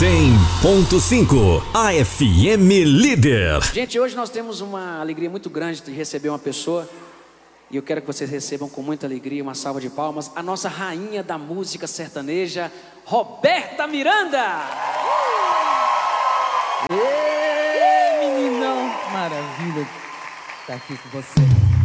100.5 AFM Líder. Gente, hoje nós temos uma alegria muito grande de receber uma pessoa. E eu quero que vocês recebam com muita alegria, uma salva de palmas, a nossa rainha da música sertaneja, Roberta Miranda. Ê, meninão, maravilha estar aqui com você.